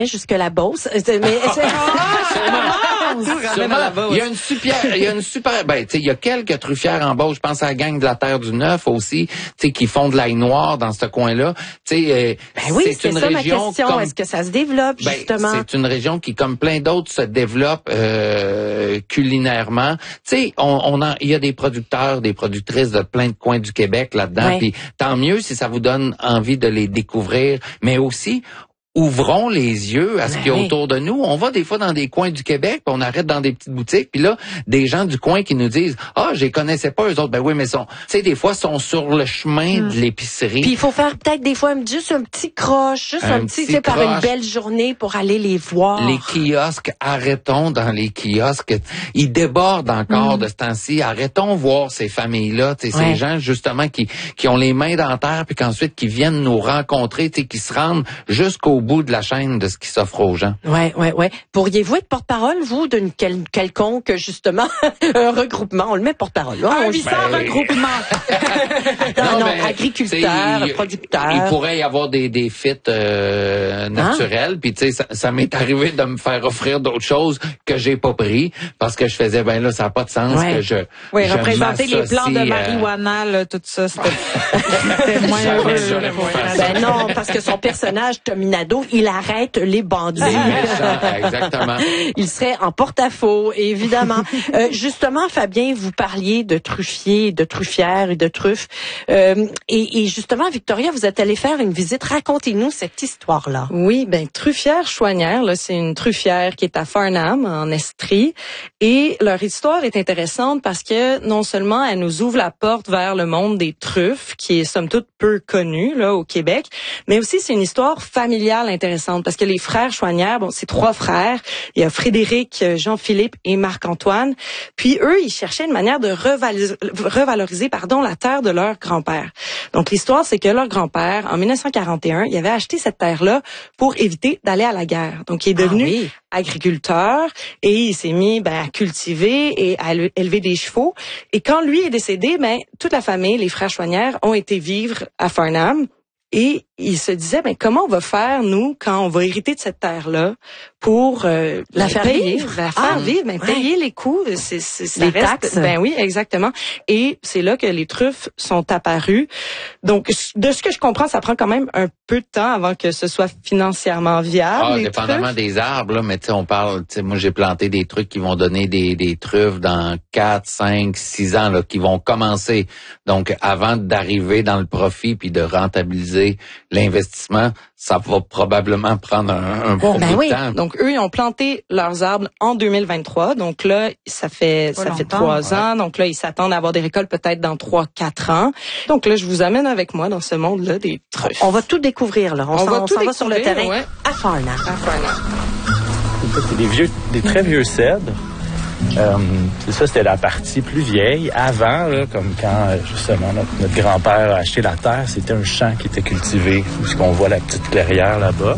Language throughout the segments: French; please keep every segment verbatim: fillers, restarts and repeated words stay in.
jusque la Beauce. Mais c'est... Il y a une super, il y a une super, ben, tu sais, il y a quelques truffières en Beauce. Je pense à la gang de la Terre du Neuf aussi, tu sais, qui font de l'ail noir dans ce coin-là. Tu sais, euh, ben oui, c'est une ça région ma question. Comme, est-ce que ça se développe, ben, justement? C'est une région qui, comme plein d'autres, se développe, euh, culinairement. Tu sais, on, on a, il y a des producteurs, des productrices de plein de coins du Québec là-dedans. Puis tant mieux si ça vous donne envie de les découvrir, mais aussi, ouvrons les yeux à ce qu'il y a autour de nous. On va des fois dans des coins du Québec, puis on arrête dans des petites boutiques, puis là, des gens du coin qui nous disent « Ah, je les connaissais pas, eux autres. » Ben oui, mais sont, tu sais, des fois, sont sur le chemin hum. de l'épicerie. Puis il faut faire peut-être des fois juste un petit croche, juste un, un petit, tu sais, par une belle journée pour aller les voir. Les kiosques, arrêtons dans les kiosques. Ils débordent encore hum. de ce temps-ci. Arrêtons voir ces familles-là, tu sais, ouais. ces gens, justement, qui, qui ont les mains dans la terre, puis qu'ensuite, qui viennent nous rencontrer, tu sais, qui se rendent jusqu'au bout de la chaîne de ce qui s'offre aux gens. Ouais, ouais, ouais. Pourriez-vous être porte-parole, vous, d'une quel- quelconque, justement, un regroupement? On le met porte-parole. Là, un on ben... regroupement. non, non, non ben, agriculteurs, producteurs. Il pourrait y avoir des, des fits euh, naturels. Puis, tu sais, ça, ça m'est arrivé de me faire offrir d'autres choses que j'ai pas pris parce que je faisais, ben là, ça n'a pas de sens ouais. que je Oui, je représenter les plants de marijuana, là, tout ça, c'était, c'était moins heureux. Ben non, parce que son personnage, Tominado, il arrête les bandits. Exactement. Il serait en porte-à-faux, évidemment. euh, justement, Fabien, vous parliez de truffiers, de truffières et de truffes. Euh, et, et justement, Victoria, vous êtes allée faire une visite. Racontez-nous cette histoire-là. Oui, ben Truffière Chouanière, là, c'est une truffière qui est à Farnham, en Estrie. Et leur histoire est intéressante parce que non seulement elle nous ouvre la porte vers le monde des truffes, qui est somme toute peu connu là au Québec, mais aussi c'est une histoire familiale intéressante parce que les frères Chouanière, bon, c'est trois frères. Il y a Frédéric, Jean-Philippe et Marc-Antoine. Puis eux, ils cherchaient une manière de revaloriser, revaloriser pardon, la terre de leur grand-père. Donc l'histoire, c'est que leur grand-père, en dix-neuf cent quarante et un, il avait acheté cette terre-là pour éviter d'aller à la guerre. Donc il est devenu ah, oui. agriculteur et il s'est mis ben, à cultiver et à élever des chevaux. Et quand lui est décédé, ben toute la famille, les frères Chouanière, ont été vivre à Farnham. Et il se disait, ben comment on va faire, nous, quand on va hériter de cette terre-là, pour euh, la faire payer, vivre, la faire ah, vient, ben, ouais. payer les coûts, c'est, c'est, c'est les reste, taxes. Ben oui, exactement. Et c'est là que les truffes sont apparues. Donc, de ce que je comprends, ça prend quand même un peu de temps avant que ce soit financièrement viable. Ah, dépendamment truffes. Des arbres, là, mais tu sais, on parle, tu sais, moi j'ai planté des trucs qui vont donner des, des truffes dans quatre, cinq, six ans, là, qui vont commencer. Donc, avant d'arriver dans le profit puis de rentabiliser l'investissement, ça va probablement prendre un, un bon ben bout oui. de temps. Donc, eux, ils ont planté leurs arbres en deux mille vingt-trois. Donc là, ça fait Pas ça longtemps, fait trois ans. Ouais. Donc là, ils s'attendent à avoir des récoltes peut-être dans trois, quatre ans. Donc là, je vous amène avec moi dans ce monde-là des truffes. On va tout découvrir, là. On, on s'en, va, on tout s'en va sur le terrain ouais. à Farnham. À Farnham. C'est des vieux, des très vieux cèdres. Euh, c'est ça, c'était la partie plus vieille. Avant, là, comme quand justement notre, notre grand-père a acheté la terre, c'était un champ qui était cultivé, où ce qu'on voit la petite clairière là-bas.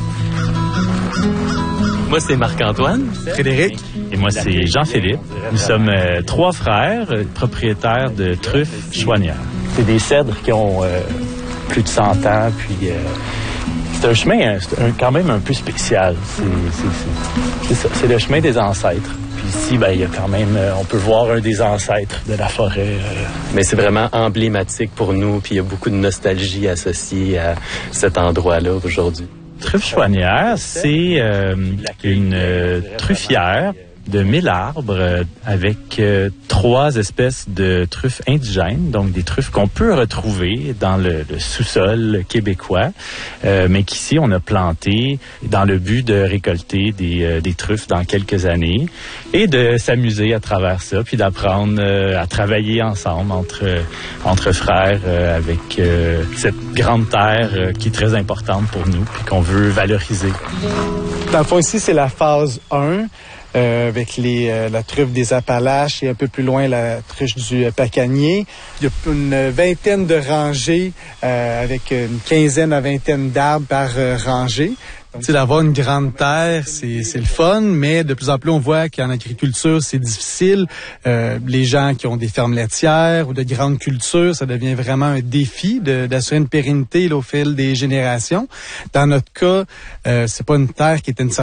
Moi, c'est Marc-Antoine. Frédéric. Et moi, c'est Jean-Philippe. Nous sommes euh, trois frères, euh, propriétaires de truffes Chouanière. C'est des cèdres qui ont euh, plus de cent ans, puis... Euh, c'est un chemin c'est un, quand même un peu spécial. C'est, c'est, c'est, c'est ça, c'est le chemin des ancêtres. Puis ici, ben, il y a quand même, euh, on peut voir un des ancêtres de la forêt. Euh. Mais c'est vraiment emblématique pour nous, puis il y a beaucoup de nostalgie associée à cet endroit-là aujourd'hui. Truffe Chouanière, c'est euh, une euh, truffière de mille arbres euh, avec euh, trois espèces de truffes indigènes, donc des truffes qu'on peut retrouver dans le, le sous-sol québécois, euh, mais qu'ici on a planté dans le but de récolter des, euh, des truffes dans quelques années et de s'amuser à travers ça, puis d'apprendre euh, à travailler ensemble entre, euh, entre frères euh, avec euh, cette grande terre euh, qui est très importante pour nous puis qu'on veut valoriser. Dans le fond, ici, c'est la phase un. Euh, avec les, euh, la truffe des Appalaches et un peu plus loin la truffe du euh, Pacanier. Il y a une vingtaine de rangées euh, avec une quinzaine à vingtaine d'arbres par euh, rangée. Tu sais, d'avoir une grande terre, c'est c'est le fun, mais de plus en plus, on voit qu'en agriculture, c'est difficile. Euh, les gens qui ont des fermes laitières ou de grandes cultures, ça devient vraiment un défi de, d'assurer une pérennité là, au fil des générations. Dans notre cas, euh, c'est pas une terre qui était une